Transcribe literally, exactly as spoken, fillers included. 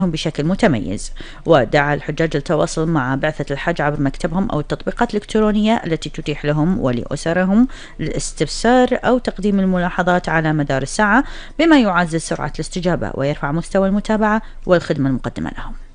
بشكل متميز. ودعا الحجاج للتواصل مع بعثة الحج عبر مكتبهم أو التطبيقات الإلكترونية التي تتيح لهم ولأسرهم الاستفسار أو تقديم الملاحظات على مدار الساعة، بما يعزز سرعة الاستجابة ويرفع مستوى المتابعة والخدمة المقدمة لهم.